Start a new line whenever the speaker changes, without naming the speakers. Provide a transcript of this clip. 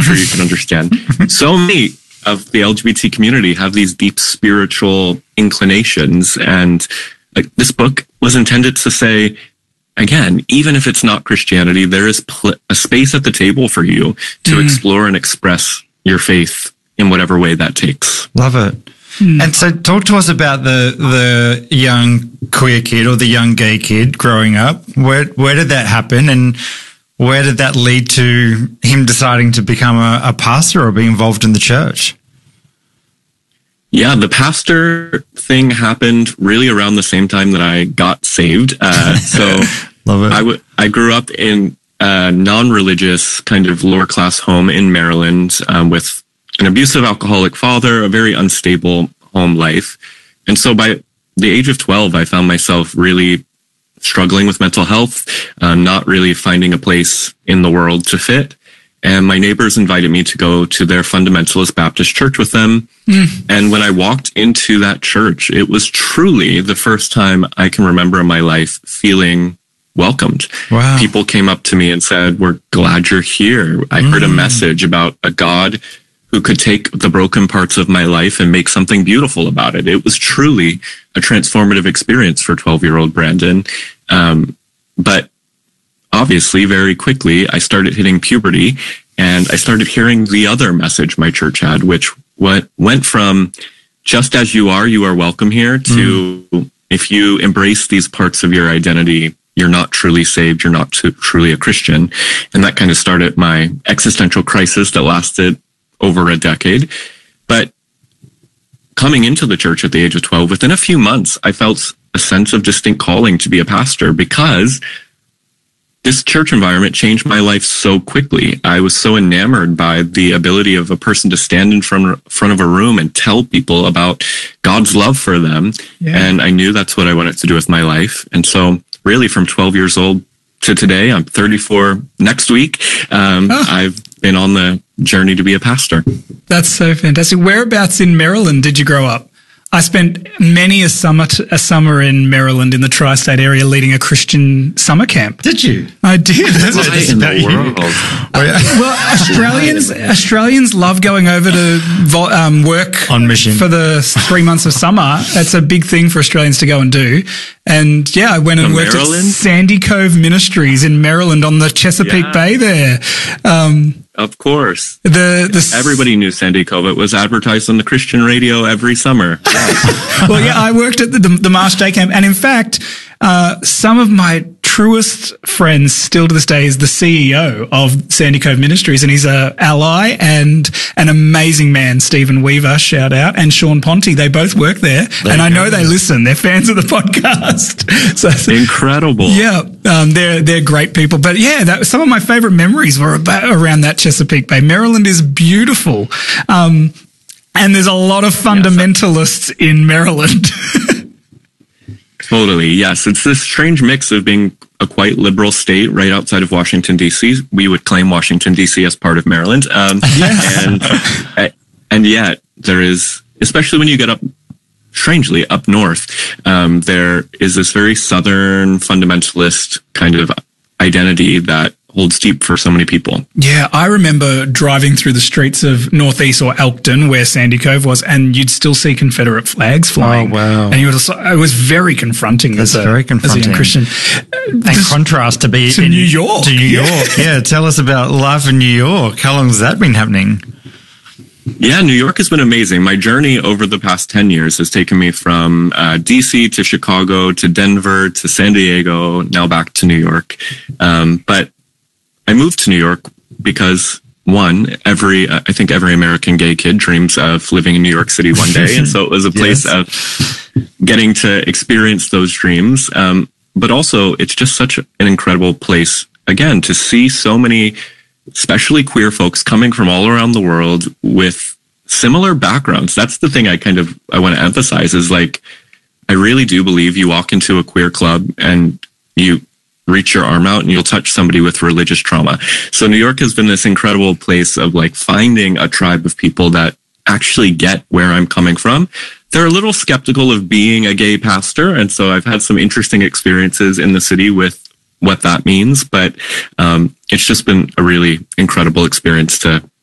sure you can understand. So many of the LGBT community have these deep spiritual inclinations. And like, this book was intended to say, again, even if it's not Christianity, there is a space at the table for you to explore and express your faith in whatever way that takes.
Love it. And so talk to us about the young queer kid or the young gay kid growing up. Where did that happen, and where did that lead to him deciding to become a pastor or be involved in the church?
Yeah, the pastor thing happened really around the same time that I got saved. So
Love it.
I grew up in a non-religious kind of lower class home in Maryland with an abusive alcoholic father, a very unstable home life. And so by the age of 12, I found myself really struggling with mental health, not really finding a place in the world to fit. And my neighbors invited me to go to their fundamentalist Baptist church with them. And when I walked into that church, it was truly the first time I can remember in my life feeling welcomed.
Wow.
People came up to me and said, "We're glad you're here." I heard a message about a God who could take the broken parts of my life and make something beautiful about it. It was truly a transformative experience for 12-year-old Brandon. But obviously, very quickly, I started hitting puberty, and I started hearing the other message my church had, which went from just as you are welcome here, to if you embrace these parts of your identity, you're not truly saved, you're not truly a Christian. And that kind of started my existential crisis that lasted over a decade. But coming into the church at the age of 12, within a few months, I felt a sense of distinct calling to be a pastor, because this church environment changed my life so quickly. I was so enamored by the ability of a person to stand in front of a room and tell people about God's love for them. Yeah. And I knew that's what I wanted to do with my life. And so really from 12 years old to today, I'm 34 next week. I've been on the journey to be a pastor.
That's so fantastic. Whereabouts in Maryland did you grow up? I spent many a summer in Maryland in the tri-state area leading a Christian summer camp.
Did you?
I did.
What in the world?
Well, Australians love going over to work
on mission
for the 3 months of summer. That's a big thing for Australians to go and do. And yeah, I went and worked at Sandy Cove Ministries in Maryland on the Chesapeake Bay there.
Of course. Everybody knew Sandy Cove. It was advertised on the Christian radio every summer.
Well, yeah, I worked at the Marsh Day Camp. And in fact, some of my truest friends still to this day is the CEO of Sandy Cove Ministries, and he's a ally and an amazing man, Stephen Weaver, shout out, and Sean Ponty. They both work there, and I know they listen. They're fans of the podcast. So
incredible.
Yeah, they're great people. But yeah, some of my favorite memories were around that Chesapeake Bay. Maryland is beautiful, and there's a lot of fundamentalists in Maryland.
Totally, yes. It's this strange mix of being a quite liberal state right outside of Washington, D.C. We would claim Washington, D.C. as part of Maryland. And yet there is, especially when you get strangely up north, there is this very Southern fundamentalist kind of identity that holds deep for so many people.
Yeah, I remember driving through the streets of Northeast or Elkton, where Sandy Cove was, and you'd still see Confederate flags flying.
Oh, wow.
And it was very confronting.
That's very confronting.
As a young Christian.
And contrast to be
to New York.
To New York, yeah. Tell us about life in New York. How long has that been happening?
Yeah, New York has been amazing. My journey over the past 10 years has taken me from DC to Chicago to Denver to San Diego, now back to New York. But I moved to New York because, one, I think every American gay kid dreams of living in New York City one day. And so it was a place of getting to experience those dreams. But also, it's just such an incredible place, again, to see so many, especially queer folks coming from all around the world with similar backgrounds. That's the thing I want to emphasize is, like, I really do believe you walk into a queer club and you reach your arm out and you'll touch somebody with religious trauma. So New York has been this incredible place of, like, finding a tribe of people that actually get where I'm coming from. They're a little skeptical of being a gay pastor. And so I've had some interesting experiences in the city with what that means. But it's just been a really incredible experience to